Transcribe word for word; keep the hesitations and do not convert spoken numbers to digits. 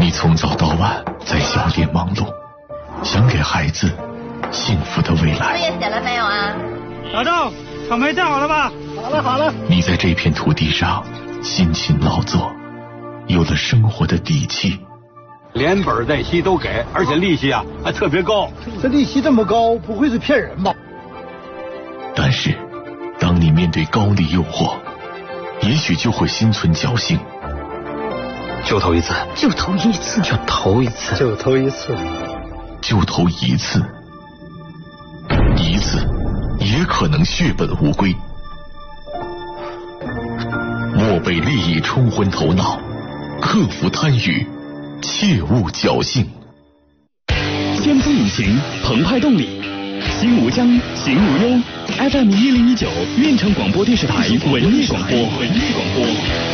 你从早到晚在小店忙碌，想给孩子幸福的未来。 作业写了没有啊？ 老赵，草莓摘好了吧？ 好了好了。 你在这片土地上辛勤劳作，有了生活的底气。 连本带息都给，而且利息啊还特别高。 这利息这么高，不会是骗人吧？ 但是，当你面对高利诱惑，也许就会心存侥幸。 就投一次， 就投一次， 就投一次， 就投一次， 就投一次，一次也可能血本无归。莫被利益冲昏头脑，克服贪欲，切勿侥幸。 先锋引擎，澎湃动力，心无疆，行无忧。F M 一零一九，运城广播电视台文艺广播，文艺广播。